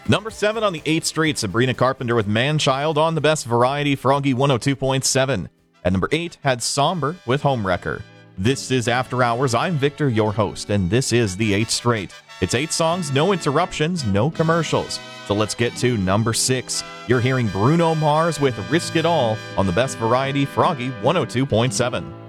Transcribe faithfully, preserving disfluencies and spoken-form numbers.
Number seven on the eighth Street, Sabrina Carpenter with Man-Child on the Best Variety, Froggy one oh two point seven. At number eight, had Somber with Homewrecker. This is After Hours. I'm Victor, your host, and this is the eighth Straight. It's eight songs, no interruptions, no commercials. So let's get to number six. You're hearing Bruno Mars with Risk It All on the Best Variety, Froggy one oh two point seven.